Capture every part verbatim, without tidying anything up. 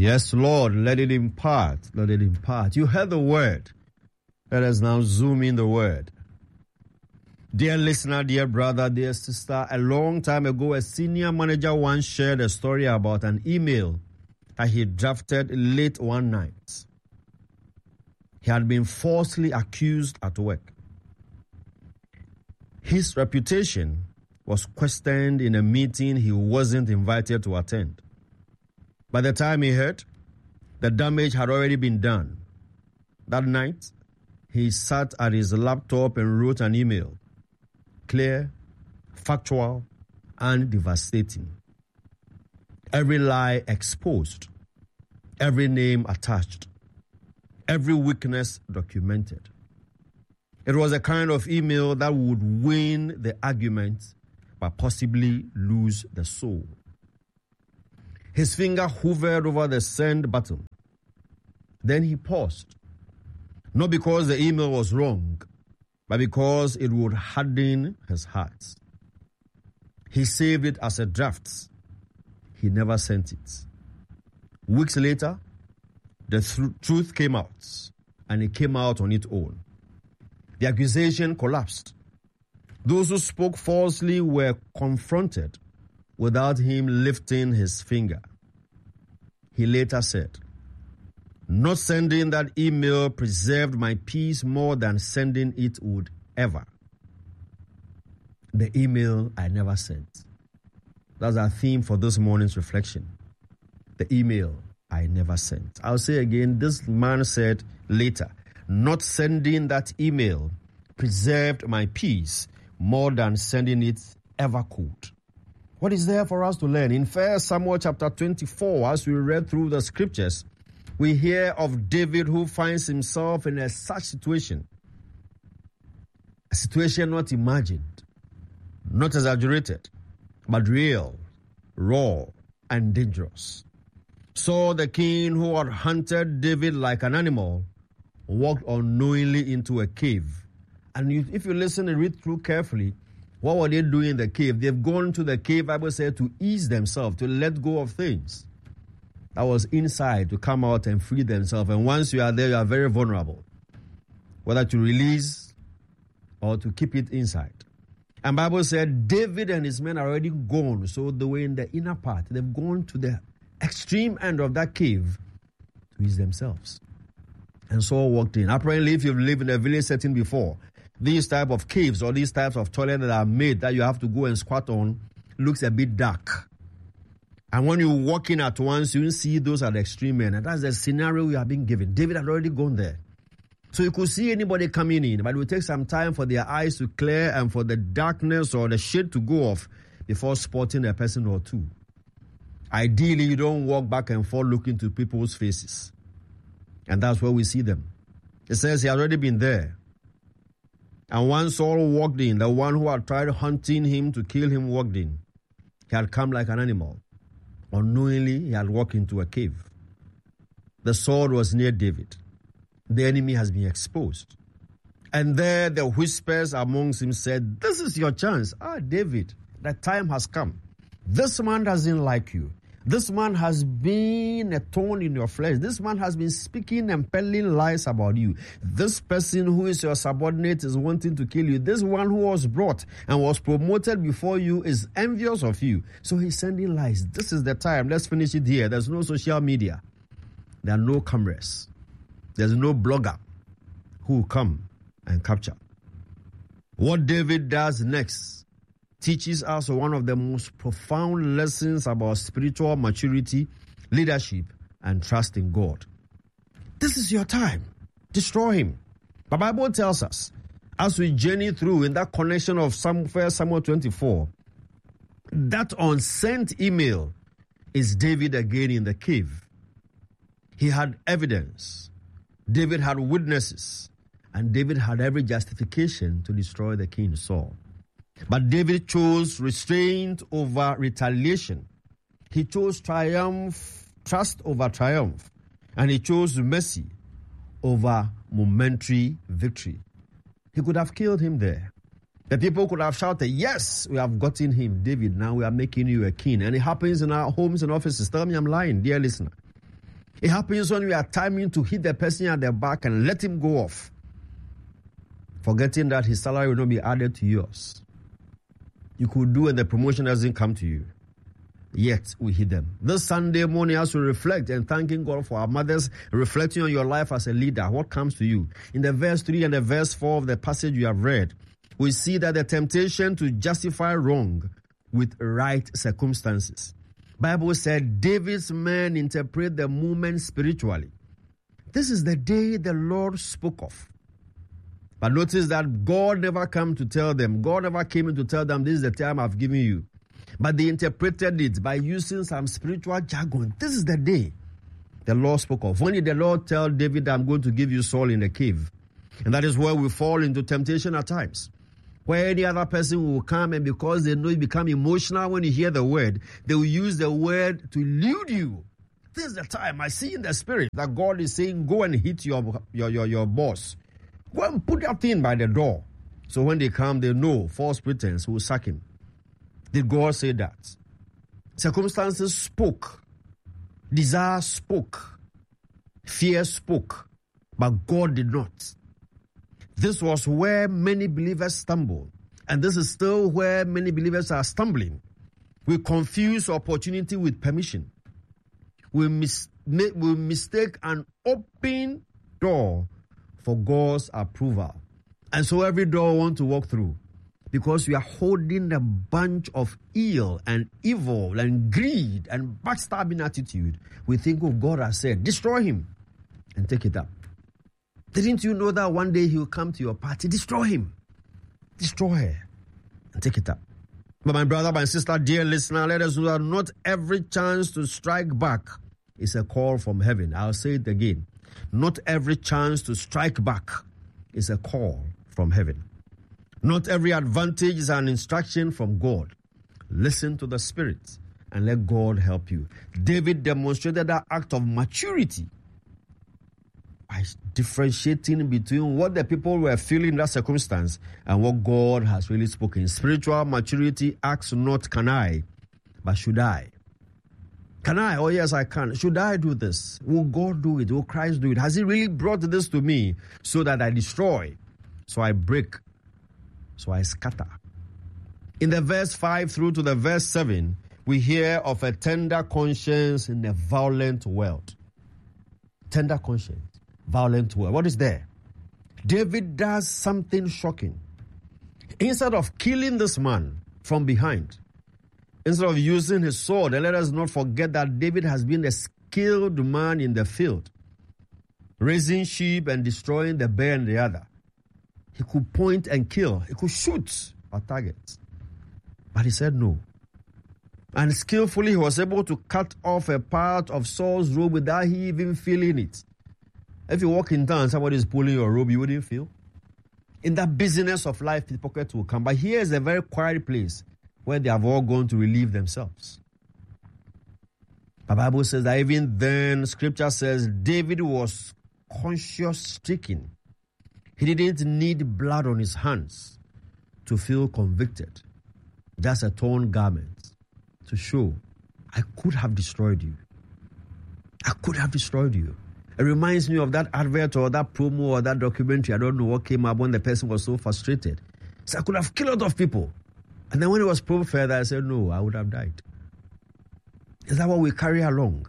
Yes, Lord, let it impart. Let it impart. You heard the word. Let us now zoom in the word. Dear listener, dear brother, dear sister, a long time ago, a senior manager once shared a story about an email that he drafted late one night. He had been falsely accused at work. His reputation was questioned in a meeting he wasn't invited to attend. By the time he heard, the damage had already been done. That night, he sat at his laptop and wrote an email. Clear, factual, and devastating. Every lie exposed. Every name attached. Every weakness documented. It was a kind of email that would win the argument, but possibly lose the soul. His finger hovered over the send button. Then he paused. Not because the email was wrong, but because it would harden his heart. He saved it as a draft. He never sent it. Weeks later, the th- truth came out, and it came out on its own. The accusation collapsed. Those who spoke falsely were confronted without him lifting his finger. He later said, "Not sending that email preserved my peace more than sending it would ever." The email I never sent. That's our theme for this morning's reflection. The email I never sent. I'll say again, this man said later, "Not sending that email preserved my peace more than sending it ever could." What is there for us to learn? In First Samuel chapter twenty-four, as we read through the scriptures, we hear of David who finds himself in a such situation. A situation not imagined, not exaggerated, but real, raw, and dangerous. Saul the king, who had hunted David like an animal, walked unknowingly into a cave. And you, if you listen and read through carefully, what were they doing in the cave? They've gone to the cave, Bible said, to ease themselves, to let go of things that was inside, to come out and free themselves. And once you are there, you are very vulnerable, whether to release or to keep it inside. And Bible said David and his men are already gone, so they were in the inner part. They've gone to the extreme end of that cave to ease themselves. And Saul walked in. Apparently, if you've lived in a village setting before, these type of caves or these types of toilets that are made that you have to go and squat on looks a bit dark. And when you walk in at once, you see those at the extreme end. And that's the scenario you have been given. David had already gone there. So you could see anybody coming in, but it would take some time for their eyes to clear and for the darkness or the shade to go off before spotting a person or two. Ideally, you don't walk back and forth looking to people's faces. And that's where we see them. It says he had already been there. And once Saul walked in, the one who had tried hunting him to kill him walked in. He had come like an animal. Unknowingly, he had walked into a cave. The sword was near David. The enemy has been exposed. And there the whispers amongst him said, "This is your chance. Ah, David, the time has come. This man doesn't like you. This man has been a thorn in your flesh. This man has been speaking and peddling lies about you. This person who is your subordinate is wanting to kill you. This one who was brought and was promoted before you is envious of you. So he's sending lies. This is the time. Let's finish it here. There's no social media. There are no cameras. There's no blogger who will come and capture." What David does next teaches us one of the most profound lessons about spiritual maturity, leadership, and trust in God. This is your time. Destroy him. The Bible tells us, as we journey through in that connection of First Samuel twenty-four, that unsent email is David again in the cave. He had evidence. David had witnesses. And David had every justification to destroy the king Saul. But David chose restraint over retaliation. He chose triumph, trust over triumph. And he chose mercy over momentary victory. He could have killed him there. The people could have shouted, "Yes, we have gotten him, David. Now we are making you a king." And it happens in our homes and offices. Tell me I'm lying, dear listener. It happens when you are timing to hit the person at the back and let him go off, forgetting that his salary will not be added to yours. You could do and the promotion doesn't come to you. Yet we hit them. This Sunday morning, as we reflect and thanking God for our mothers, reflecting on your life as a leader, what comes to you? In the verse three and the verse four of the passage you have read, we see that the temptation to justify wrong with right circumstances. Bible said David's men interpret the moment spiritually. This is the day the Lord spoke of. But notice that God never came to tell them. God never came in to tell them, this is the time I've given you. But they interpreted it by using some spiritual jargon. This is the day the Lord spoke of. When did the Lord tell David, I'm going to give you Saul in the cave? And that is where we fall into temptation at times. Where any other person will come, and because they know you become emotional when you hear the word, they will use the word to elude you. This is the time I see in the spirit that God is saying, go and hit your, your, your, your boss. Go and put that thing by the door. So when they come, they know false pretense will sack him. Did God say that? Circumstances spoke. Desire spoke. Fear spoke. But God did not. This was where many believers stumbled. And this is still where many believers are stumbling. We confuse opportunity with permission. We, mis- we mistake an open door for God's approval. And so every door we want to walk through, because we are holding a bunch of ill and evil and greed and backstabbing attitude, we think, oh, God has said, destroy him and take it up. Didn't you know that one day he will come to your party? Destroy him. Destroy her and take it up. But my brother, my sister, dear listener, let us know that not every chance to strike back is a call from heaven. I'll say it again. Not every chance to strike back is a call from heaven. Not every advantage is an instruction from God. Listen to the Spirit and let God help you. David demonstrated that act of maturity by differentiating between what the people were feeling in that circumstance and what God has really spoken. Spiritual maturity asks not, can I, but should I? Can I? Oh, yes, I can. Should I do this? Will God do it? Will Christ do it? Has he really brought this to me so that I destroy, so I break, so I scatter? In the verse five through to the verse seven, we hear of a tender conscience in a violent world. Tender conscience, violent world. What is there? David does something shocking. Instead of killing this man from behind, instead of using his sword, and let us not forget that David has been a skilled man in the field, raising sheep and destroying the bear and the other. He could point and kill. He could shoot at targets. But he said no. And skillfully he was able to cut off a part of Saul's robe without he even feeling it. If you walk in town and somebody is pulling your robe, you wouldn't feel. In that busyness of life, pickpockets will come. But here is a very quiet place where they have all gone to relieve themselves. The Bible says that even then, Scripture says, David was conscience-stricken. He didn't need blood on his hands to feel convicted. Just a torn garment to show, I could have destroyed you. I could have destroyed you. It reminds me of that advert or that promo or that documentary. I don't know what came up when the person was so frustrated. So I could have killed a lot of people. And then when it was proved further, I said, no, I would have died. Is that what we carry along?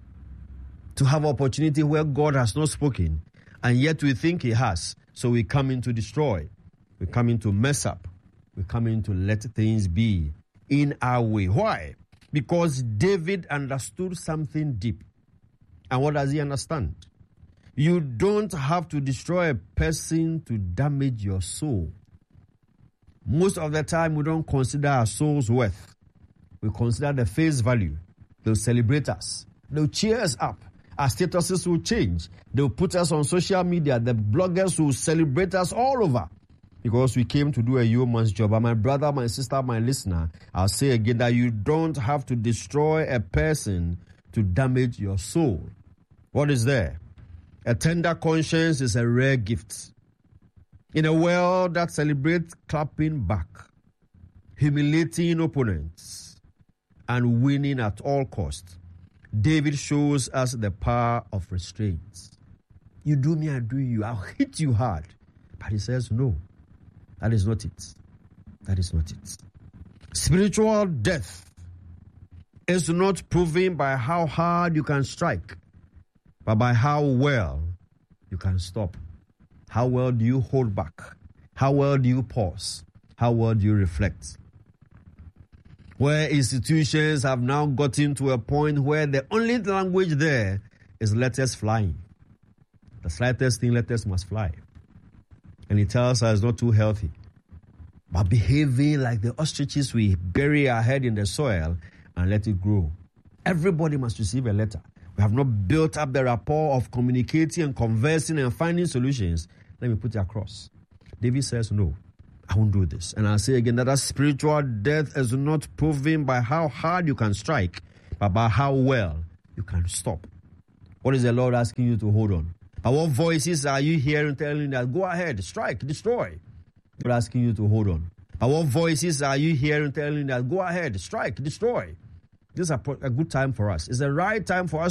To have opportunity where God has not spoken, and yet we think he has. So we come in to destroy. We come in to mess up. We come in to let things be in our way. Why? Because David understood something deep. And what does he understand? You don't have to destroy a person to damage your soul. Most of the time, we don't consider our soul's worth. We consider the face value. They'll celebrate us. They'll cheer us up. Our statuses will change. They'll put us on social media. The bloggers will celebrate us all over because we came to do a yeoman's job. And my brother, my sister, my listener, I'll say again that you don't have to destroy a person to damage your soul. What is there? A tender conscience is a rare gift. In a world that celebrates clapping back, humiliating opponents, and winning at all costs, David shows us the power of restraint. You do me, I do you. I'll hit you hard. But he says, no, that is not it. That is not it. Spiritual death is not proven by how hard you can strike, but by how well you can stop. How well do you hold back? How well do you pause? How well do you reflect? Where institutions have now gotten to a point where the only language there is letters flying. The slightest thing, letters must fly. And he tells us it's not too healthy. But behaving like the ostriches, we bury our head in the soil and let it grow. Everybody must receive a letter. We have not built up the rapport of communicating and conversing and finding solutions. Let me put it across. David says, no, I won't do this. And I'll say again that, that spiritual death is not proven by how hard you can strike, but by how well you can stop. What is the Lord asking you to hold on? But what voices are you hearing telling you that go ahead, strike, destroy? God asking you to hold on. But what voices are you hearing telling you that go ahead, strike, destroy? This is a, a good time for us. It's the right time for us